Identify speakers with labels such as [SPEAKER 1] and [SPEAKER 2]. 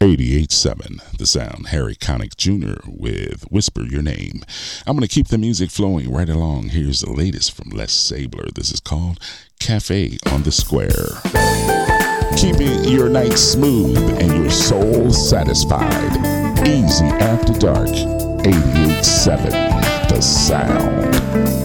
[SPEAKER 1] 88.7 The Sound, Harry Connick Jr. with Whisper Your Name. I'm going to keep the music flowing right along. Here's the latest from Les Sabler. This is called Cafe on the Square. Keeping your night smooth and your soul satisfied. Easy After Dark, 88.7 The Sound.